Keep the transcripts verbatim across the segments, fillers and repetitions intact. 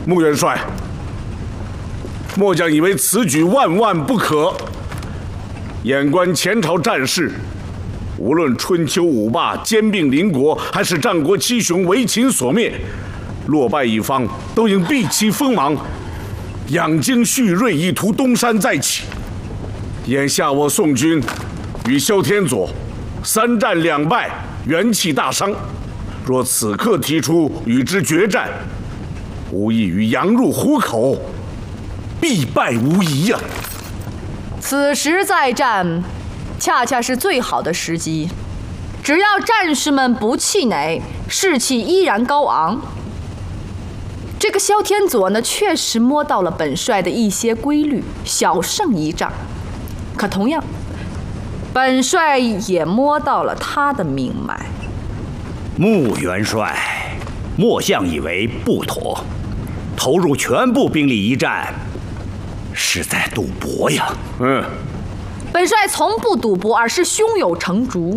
穆元帅，末将以为此举万万不可。眼观前朝战事，无论春秋五霸兼并邻国，还是战国七雄为秦所灭，落败一方都应避其锋芒，养精蓄锐，以图东山再起。眼下我宋军与萧天佐三战两败，元气大伤。若此刻提出与之决战，无异于羊入虎口，必败无疑呀、啊！ 此时再战，恰恰是最好的时机。只要战士们不气馁，士气依然高昂。这个萧天佐呢，确实摸到了本帅的一些规律，小胜一仗。可同样，本帅也摸到了他的命脉。 穆元帅，末将以为不妥，投入全部兵力一战，是在赌博呀。 嗯， 本帅从不赌博，而是胸有成竹。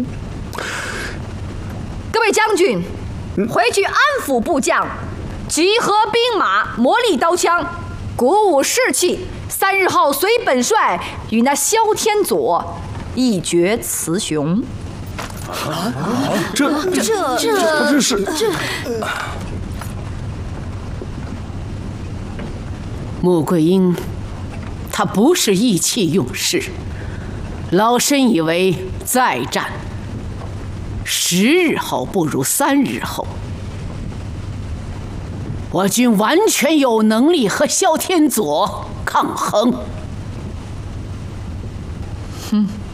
各位将军，回去安抚部将，集合兵马，磨砺刀枪，鼓舞士气。三日后，随本帅与那萧天佐一决雌雄。 啊！这这这这这是这。 穆桂英，他不是意气用事。老身以为再战，十日后不如三日后。我军完全有能力和萧天佐抗衡。 哼。